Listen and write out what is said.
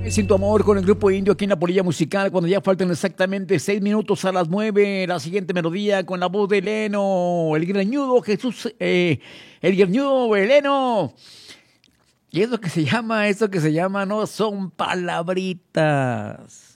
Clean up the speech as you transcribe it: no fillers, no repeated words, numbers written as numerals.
Sin tu amor con el grupo indio aquí en la Polilla Musical, cuando ya faltan exactamente 6 minutos a las 9, la siguiente melodía con la voz de Leno, el greñudo Jesús, el greñudo Leno. Y eso que se llama, no son palabritas.